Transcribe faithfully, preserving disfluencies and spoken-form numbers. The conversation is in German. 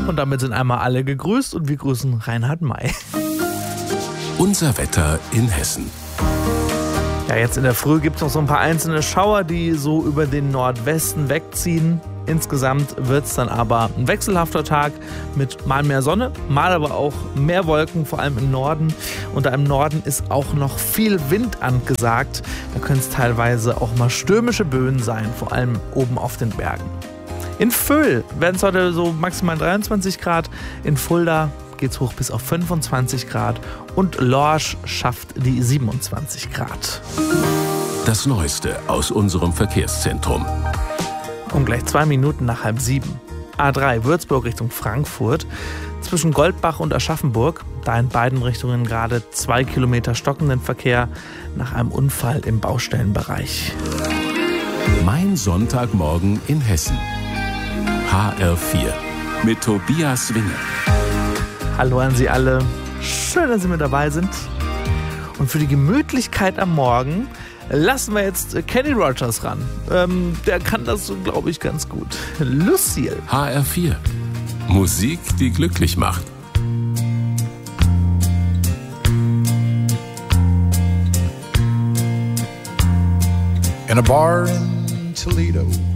Und damit sind einmal alle gegrüßt und wir grüßen Reinhard May. Unser Wetter in Hessen. Ja, jetzt in der Früh gibt es noch so ein paar einzelne Schauer, die so über den Nordwesten wegziehen. Insgesamt wird es dann aber ein wechselhafter Tag mit mal mehr Sonne, mal aber auch mehr Wolken, vor allem im Norden. Und da im Norden ist auch noch viel Wind angesagt. Da können es teilweise auch mal stürmische Böen sein, vor allem oben auf den Bergen. In Vöhl werden es heute so maximal dreiundzwanzig Grad. In Fulda geht es hoch bis auf fünfundzwanzig Grad. Und Lorsch schafft die siebenundzwanzig Grad. Das Neueste aus unserem Verkehrszentrum. Um gleich zwei Minuten nach halb sieben. A drei Würzburg Richtung Frankfurt. Zwischen Goldbach und Aschaffenburg. Da in beiden Richtungen gerade zwei Kilometer stockenden Verkehr nach einem Unfall im Baustellenbereich. Mein Sonntagmorgen in Hessen. H R vier mit Tobias Winger. Hallo an Sie alle. Schön, dass Sie mit dabei sind. Und für die Gemütlichkeit am Morgen lassen wir jetzt Kenny Rogers ran. Ähm, der kann das, glaube ich, ganz gut. Lucille. H R vier. Musik, die glücklich macht. In a bar in Toledo,